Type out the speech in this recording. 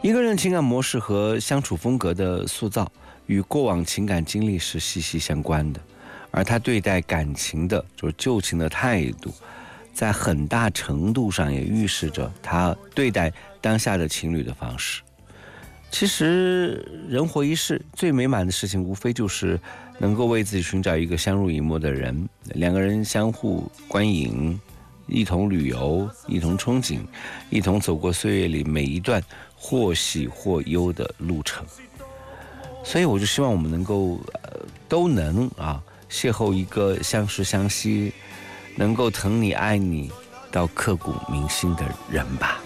一个人的情感模式和相处风格的塑造与过往情感经历是息息相关的，而他对待感情的就是旧情的态度，在很大程度上也预示着他对待当下的情侣的方式。其实人活一世，最美满的事情无非就是能够为自己寻找一个相濡以沫的人，两个人相互观影，一同旅游，一同憧憬，一同走过岁月里每一段或喜或忧的路程。所以我就希望我们能够都能邂逅一个相识相惜，能够疼你爱你到刻骨铭心的人吧。